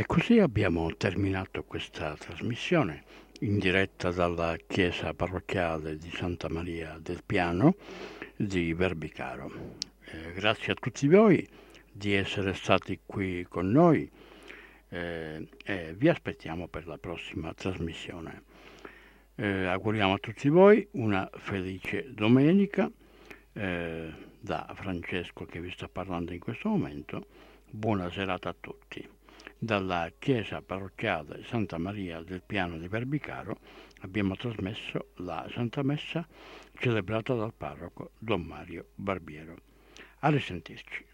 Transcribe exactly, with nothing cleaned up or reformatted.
E così abbiamo terminato questa trasmissione in diretta dalla chiesa parrocchiale di Santa Maria del Piano di Verbicaro. Eh, grazie a tutti voi di essere stati qui con noi eh, e vi aspettiamo per la prossima trasmissione. Eh, auguriamo a tutti voi una felice domenica eh, da Francesco che vi sta parlando in questo momento. Buona serata a tutti. Dalla chiesa parrocchiale Santa Maria del Piano di Verbicaro abbiamo trasmesso la Santa Messa celebrata dal parroco Don Mario Barbiero. A risentirci.